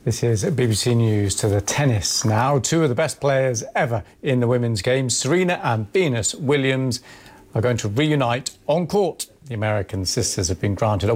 This is BBC News to the tennis now. Two of the best players ever in the women's game, Serena and Venus Williams, are going to reunite on court. The American sisters have been granted a